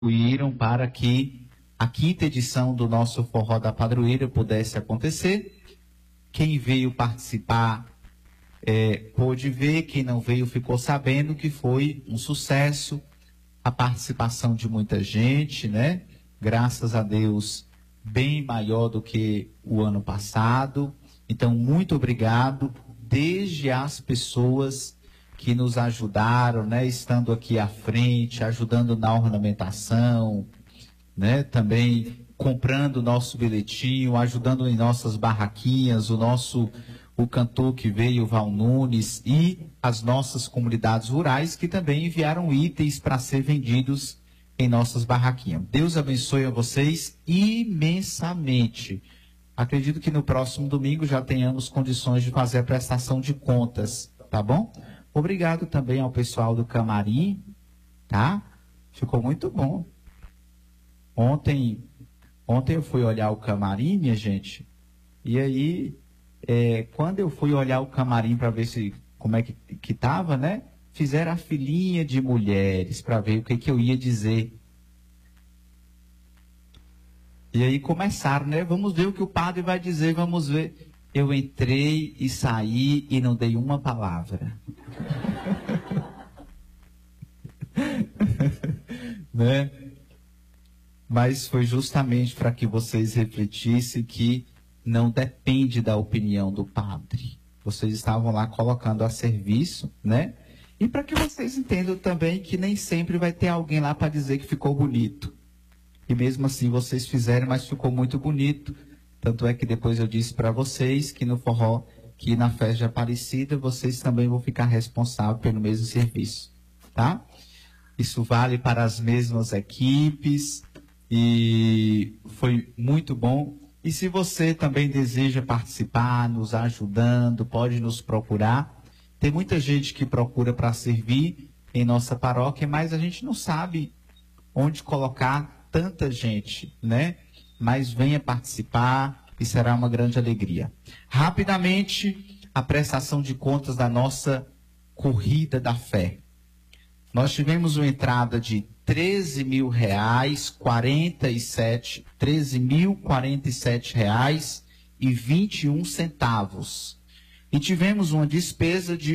contribuíram para que a quinta edição do nosso Forró da Padroeira pudesse acontecer. Quem veio participar pôde ver, quem não veio ficou sabendo que foi um sucesso, a participação de muita gente, né? Graças a Deus, bem maior do que o ano passado. Então, muito obrigado, desde as pessoas que nos ajudaram, né? Estando aqui à frente, ajudando na ornamentação, né? Também comprando o nosso bilhetinho, ajudando em nossas barraquinhas, o cantor que veio, Val Nunes, e as nossas comunidades rurais que também enviaram itens para ser vendidos em nossas barraquinhas. Deus abençoe a vocês imensamente. Acredito que no próximo domingo já tenhamos condições de fazer a prestação de contas, tá bom? Obrigado também ao pessoal do camarim, tá? Ficou muito bom. Ontem eu fui olhar o camarim, minha gente, e aí, quando eu fui olhar o camarim para ver como é que tava, né? Fizeram a filinha de mulheres para ver o que eu ia dizer. E aí começaram, né? Vamos ver o que o padre vai dizer, vamos ver. Eu entrei e saí e não dei uma palavra. Né? Mas foi justamente para que vocês refletissem que não depende da opinião do padre. Vocês estavam lá colocando a serviço, né? E para que vocês entendam também que nem sempre vai ter alguém lá para dizer que ficou bonito. E mesmo assim vocês fizeram, mas ficou muito bonito. Tanto é que depois eu disse para vocês que no forró, que na festa de Aparecida, vocês também vão ficar responsáveis pelo mesmo serviço, tá? Isso vale para as mesmas equipes e foi muito bom. E se você também deseja participar, nos ajudando, pode nos procurar. Tem muita gente que procura para servir em nossa paróquia, mas a gente não sabe onde colocar tanta gente, né? Mas venha participar e será uma grande alegria. Rapidamente, a prestação de contas da nossa corrida da fé. Nós tivemos uma entrada de R$13.047,21. E tivemos uma despesa de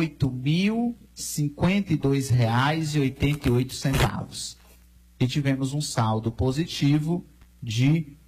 R$8.052,88. E tivemos um saldo positivo de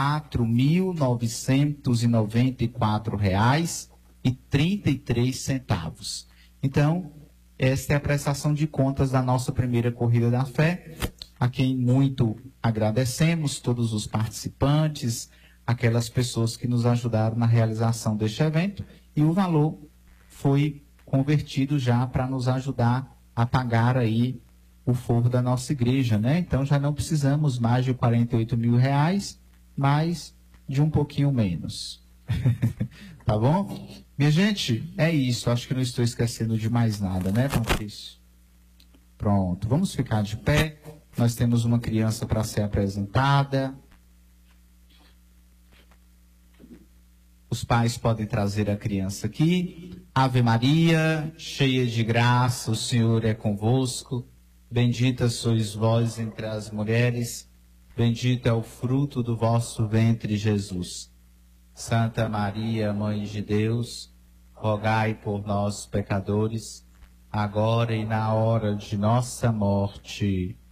R$4.994,33. Então, esta é a prestação de contas da nossa primeira corrida da fé, a quem muito agradecemos, todos os participantes, aquelas pessoas que nos ajudaram na realização deste evento, e o valor foi convertido já para nos ajudar a pagar aí o forro da nossa igreja, né? Então já não precisamos mais de R$48 mil, mas de um pouquinho menos. Tá bom? Minha gente, é isso. Acho que não estou esquecendo de mais nada, né, Patrício? Pronto, vamos ficar de pé. Nós temos uma criança para ser apresentada. Os pais podem trazer a criança aqui. Ave Maria, cheia de graça, o Senhor é convosco. Bendita sois vós entre as mulheres. Bendito é o fruto do vosso ventre, Jesus. Santa Maria, Mãe de Deus, rogai por nós, pecadores, agora e na hora de nossa morte.